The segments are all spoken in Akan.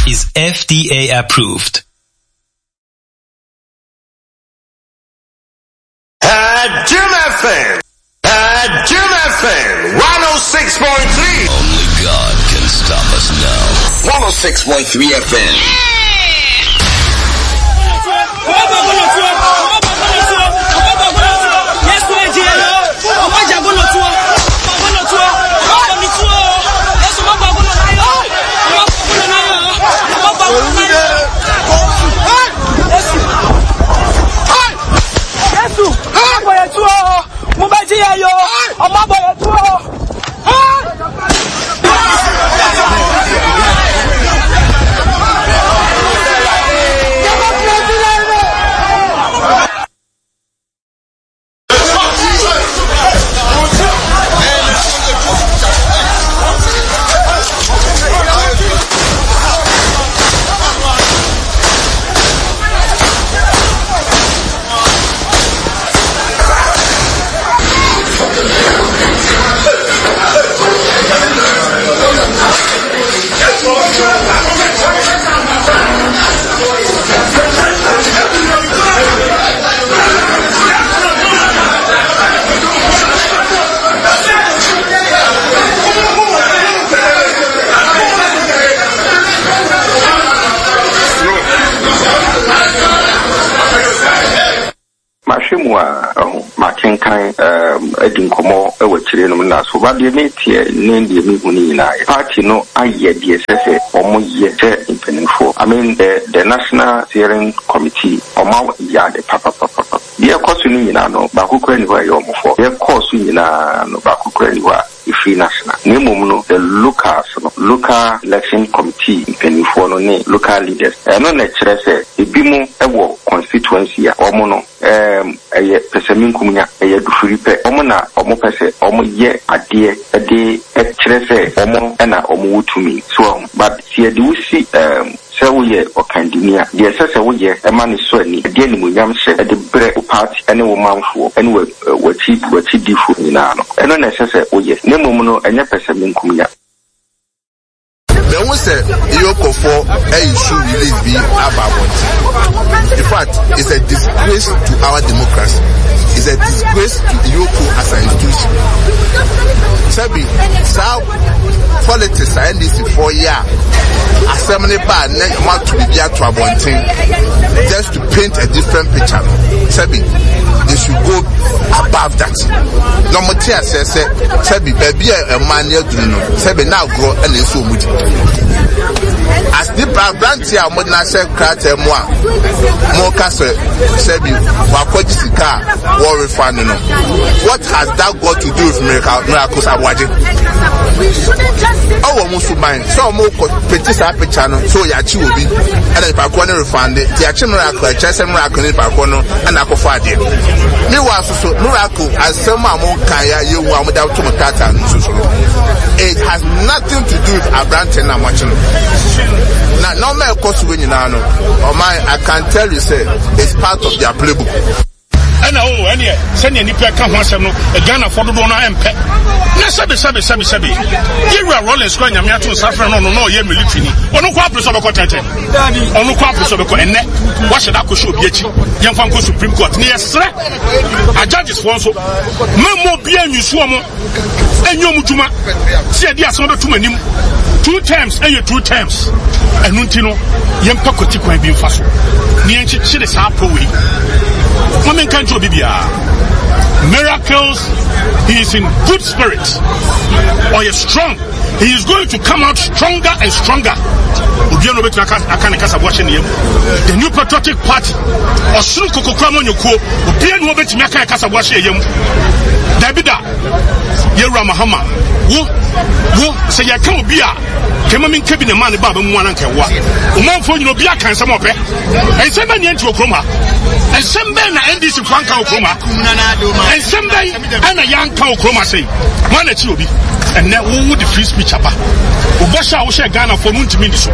is FDA approved. Jim FM. Jim FM 106.3. Only God can stop us now. 106.3 FM. Edinkomo ewechire no na so ba de netie ne mi huni na party no aye de sese omoye se impenifo. I mean the National Steering Committee omo ya de papa de kosu ni na no ba kokura ni wa ye omofo de kosu ni na no ba kokura ni wa ifi national ne mum no the local election committee impenifo no ne local leaders no na kire se ebimu ewo constituency ya omo no eye pesamin kumunya eye dufuri pe omo na omo pese omo ye ade ade kire se omo na omo wutumi so but see the usi se wo ye okandinia de se wo ye e ma ne so ani de ni munyam se de bre party ene wo manfo ene wachi difu ni na no eno na se wo ye ne mum no enye pesamin kumunya. The one said Yoko for a issue release be about. In fact, it's a disgrace to our democracy. It's a disgrace to Yoko as an institution. Sabi, so politics and this for year. Assembly bar want to be a trouble thing just to paint a different picture. Sabi, they should go above that. No more tear says, Sabi, baby, a man you know, Sabi now grow and is so much. As the brand here, Modena said, Crater moi, more castle, Sabi, Wakojisika, war refunding. What has that got to do with miracles are watching? Oh, almost mine. So more petite channel, so Yachi will be, and if I want to refund it, the action miracle, chess and miracle in Pacono, and Akofadi. Meanwhile, so miracle, as some more Kaya, you want without Tomatata. It has nothing to do with Abranten and watching. Now, no matter cost when you know, or my, I can tell you, say, it's part of their playbook. And send any pair come once a Ghana for the donor and pet. Sabi. You are rolling square and Yamiatu suffering on no year military. Or no quapus of a content. Or no quapus of a content. What should I show Yachi? Young Fanko Supreme Court. Near Sra. A judge is also. Memo bien you swam. And you mutuma. See, dear son of 2 times and your 2 times. And Nuntino, young Pocoti can be fast. Near Chile is half away. Women can't do miracles. He is in good spirits, or he is strong. He is going to come out stronger and stronger. The New Patriotic Party, or soon Kokokamonyoko, Obian Wobet Maka Kasawashi Yam, Dabida, Yera Mahama, who say Yakobia, Kamamin Kabin and Mani Baba Mwanankawa, Umam for you, Bia can some of it, and some men into Okroma, and some men are NDC Franka Okroma, and some men and a young cow Okroma say, one at you be, and now who would the free speech about? Ubasha Osha Ghana for Muntiminso.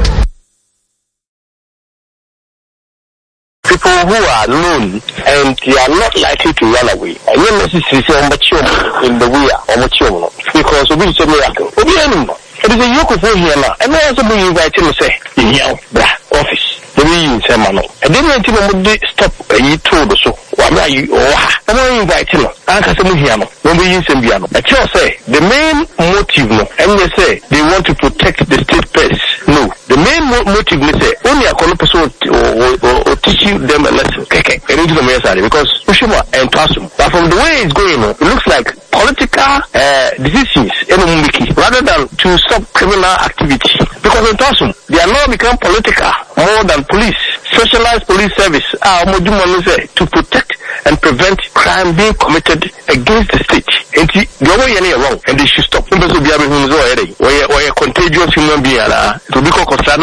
People who are known and they are not likely to run away. And you necessarily say in the way because we is a miracle. It is a yoke of here now. And I also believe I tell you say, office. The way you say, man. I didn't stop you told so. Why are you? I'm not inviting you. I can't say here. No, we use Biano. I tell say the main motive, no, and they say they want to protect the state purse. No, the main motive they say only a corner person or teach you them a lesson. Okay, and into the mayor because Ushima and Tasum. But from the way it's going, it looks like political decisions rather than to stop criminal activity. Because in Tasum, they are now become political more than police. Specialized police service to protect and prevent crime being committed against the state. And the way you're wrong, and they should stop. Or a contagious human being. To be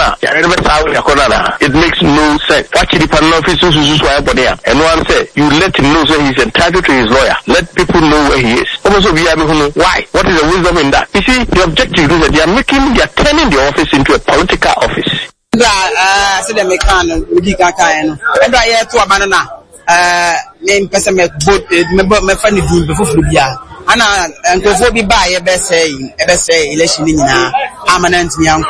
it makes no sense. Actually, the office and one said, you let him know that he's entitled to his lawyer. Let people know where he is. Why? What is the wisdom in that? You see, the objective is that they are turning the office into a political office. So the mechanic, we can't and I had to a banana. Name person me funny do before Flubia. And go be by a best say election in permanent young.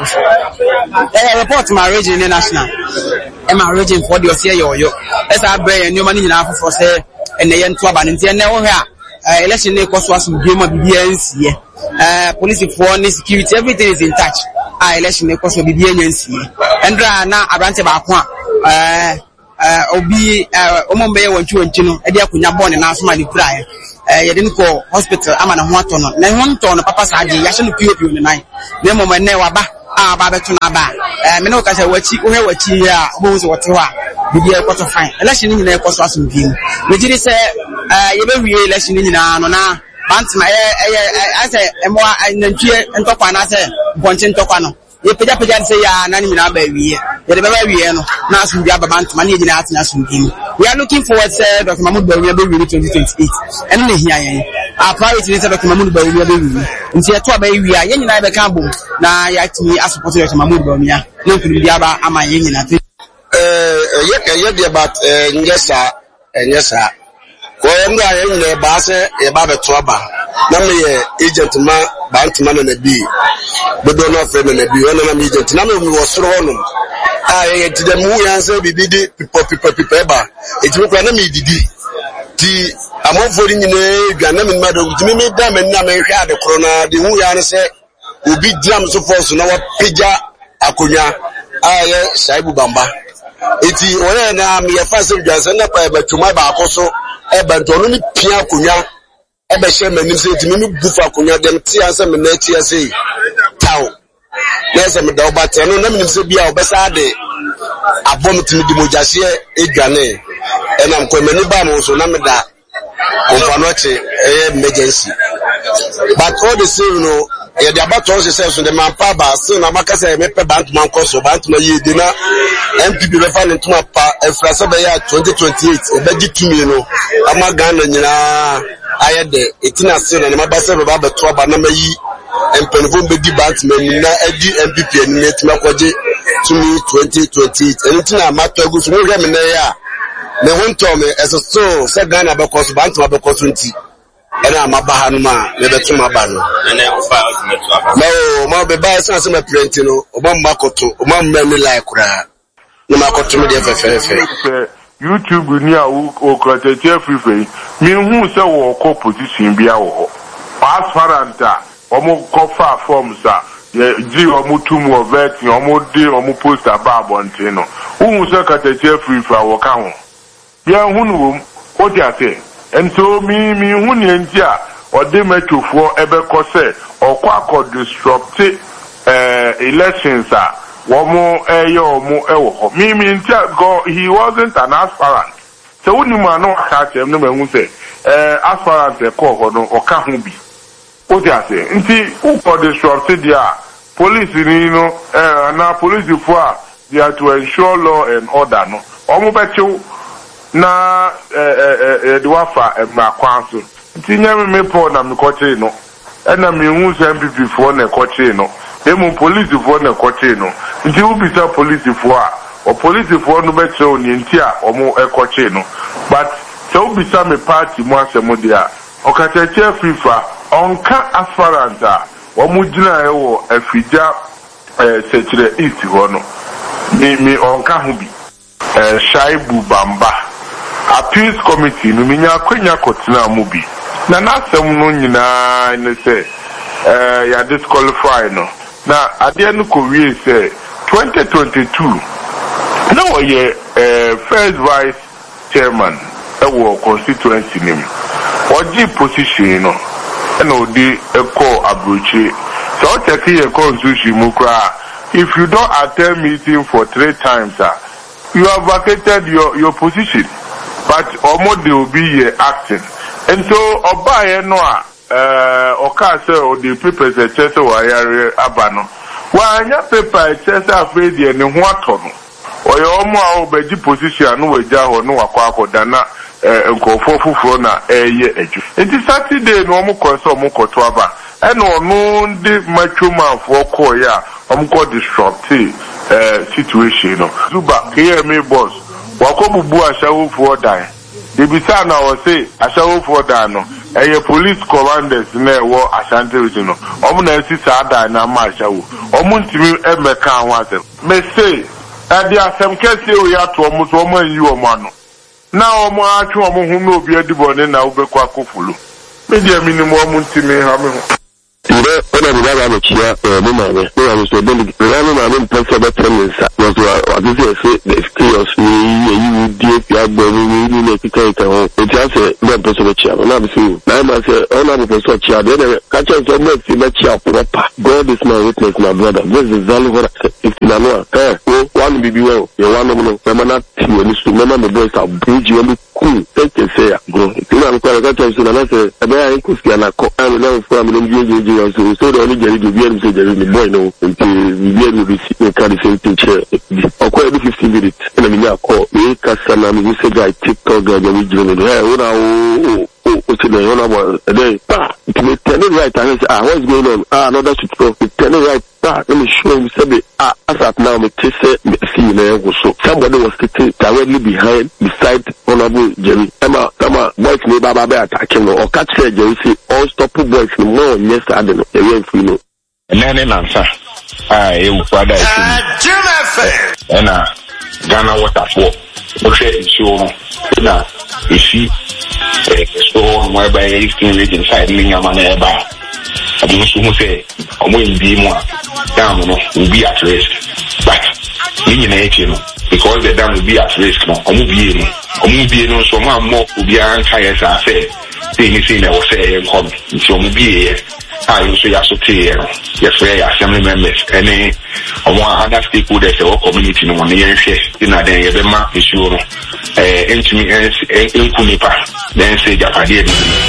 I report to my region international. And my region for the Osia. As I bring new money enough for say, and they end to a never here. Election cost was some game of BNC. Police for security, everything is in touch. Election cost will be BNC. And now I ran about obi omombe wonchu no e dia kunya born na so mani cry ye de nko hospital ama na ho atono na ho ntono papa saje ya hye no pop no nan na mom ne waba ba beto na ba me no ka se wachi wo he wachi ya obo so wote ho a bibi e kwato fine election ni na e kwaso aso bi me jiri se ye be wie election ni na no na bantima ase emo anantue ntokwa na se bonche ntokwa no ye peja say ya nani mina ba wie ye de ba wie no na asumbi ababant ma na yina atena asumbi. We are looking forward to Dr. Mahmoud Bawumia be 2028 and ne hia yen our priority is Dr. Mahmoud Bawumia be wie nti eto aba wie a yen nyina be ka bom na ya timi support Dr. Mahmoud Bawumia no kunu bi aba ama yen nyina ye de about nyesa ko ndo aye nyina ba se e ba beto aba na me agent ma bantuma na bi bedo no friend na bi ona na me agent na me wo soro honum aye ti dem wu yan se bibi di people ba eti ko na me didi ti amofori nyina dwa na me ma do ti me da me na me hwe ade kro na de wu yan se obi dram so force na wa pija akonya aye Shaibu Bamba eti ore na me yafa se dwa se na pa betuma ba akoso e bantonu ni pia akonya ebe she manim se ti me bufa akonya dem ti anse me na ti ase taw nese me da obate no na me se bia obesa de abom ti di mojase edwane enam ko mani ba mo so na me da konfanoche emergency but all the same no ye the about all say so the man pa ba so na maka say me pe bank man koso bank ma ye di na MPP be fa ne tuma pa efrasa be ya 2028 e be di tumi no ama Ghana nyina ayede etina se na ma ba se be ba beto aba na mayi empenfo be di bank man na edi MPP ni etima kwaje tumi 2028 etina ma to egu so mo hwe me na ya ne wonto me eso so se Ghana be koso bank ma be koso nti ena amabaha no ma ne betuma ba no ena ofa ultimate aba no ma be ba san se me print no oba makoto oba mmani like kura no makoto me de fefe YouTube ni a o krateche free mi hu se wo ko position bia wo as faranta omo ko fa forms a ye ji omo tumu o vet omo de omo poster ba abonte no hu se krateche free wo ka ho bia hu no o ti ate and so mi hu ni entia o de metofo ebe ko se okwa disrupt elections a womo omo ewo mi ntia go he wasn't an aspirant so woni ma no ka chem no mahu se aspirant e ko ho no o ka ho bi o ti ase nti o disrupt dia police ni no na police fo a they are to ensure law and order no omo bechew na de wafa ma kwanso nti nyame me po na me koche no na me hu se MPP fo na koche no emu police fo na koche no nti ubisa police fo a o police fo no bechew ni nti a omo koche no but so ubisa me party mo asemo dia o ka cheche FIFA onka aspirant a omujina ewo afija sechere east ho no mi onka ho bi Shaibu Bamba appeals committee no minya kwenya kotina mu bi na nasem no nyina ne se ya disqualify no na ade no ko wie se 2022 na oye first vice chairman ewo constituency nim oji position no na odi eko abrochi so check your constitution mu kra if you don't attend meeting for 3 times you have vacated your position but omo they will be here acting and so obaye no oka say o the papers chese wa yare abano wa anya paper chese afre de ne ho atono oye omo a obaji position no waja ho no wakwa akoda na nkofo fufuro na eye eju enti Saturday no omo koso omo koto aba eno no ndi matwomafo ko ya omo ko disrupt situation no Zuba KMA boss wakobubu ashawofo dan debisa na o say ashawofo dan no police commanders na ewo Ashanti region no omo na esi sada na ma ashawo omo ntimi emeka ho asem me say ade asem kese o ya to omo so omo ayi omo ano na omo atwe omo hu na obi adibone na ubekwa kofulu media minimum omo ntimi ha me ho ire ona ni baba mechia mo mame no am so beli no mame pese be premensa was say the chaos ni you die pia gbo ni le tikeka ho o ti ase be pese be chia na be so na ma say ona be pese chia de ka che so me ti be chia proper God is my witness my brother this is value for if na no one bibi wo ye one no me na ti ni so me na boys are bridge you cool take say bro ti na ko ka che so na say e be ai kusia na ko na for am no so the only Jerry to be able to Jerry the boy no until we able to see the kind of same thing chair. Okay, every 15 minutes. And I mean, I call me Kasana, me say guy TikTok guy we join it. Hey, what's the name? About a day. Me tell it right. I say, what's going on? Another switch off. Me tell it right. Let me show him. Say, as at now, me say, see me so somebody was sitting directly beside Honorable Jerry. Emma, boys me baba be attacking or catch Jerry say all stop boys no more. Yes, I don't know. You know. Nene nansa. You father is Ena Ghana waterfall. Okay, so na isi so mo ba Eastern region side ni nyama na eba. Abi so mo say omo ndi mo dam no will be at risk. But ni na eche no because the dam will be at risk no omo bie no so mo ammo obi an kai sa say ni say na wo say come so omo bie you say associate yes we are assembly members any other stakeholders or community no one here in a day the map is sure in Kunipa then say Japadi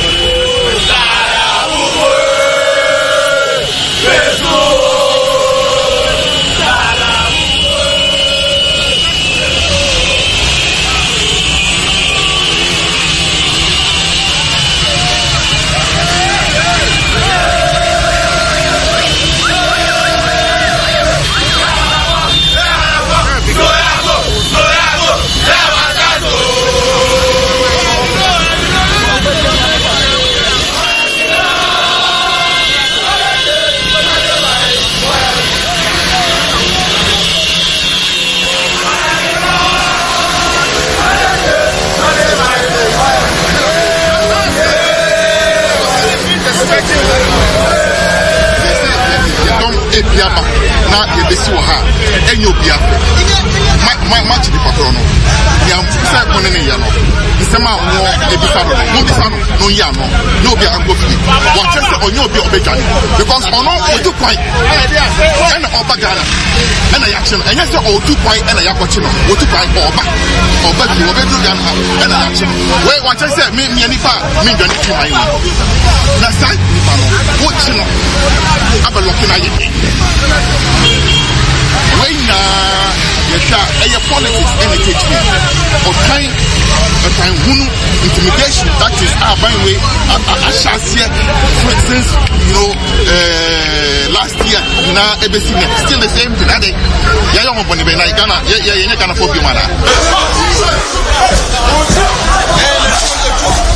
na yebesi wo ha enyo bia match di patrono ya mfusa ko ne ya no nsema wo ebisa no ya no no bia ango fi wo chese onyo bia obejani because ono odu kwan ena obagara ena ya chen enya se odu kwan ena ya kwachi no odu kwan oba fi obedu ya na ena ya chen we wo chese mi nipa mi dwani fi mai na sai nipa no wo chi no abelokina ye when politics and engagement or time intimidation that is our by way since last year now still the same thing yeah young money be like Ghana yeah Ghana for you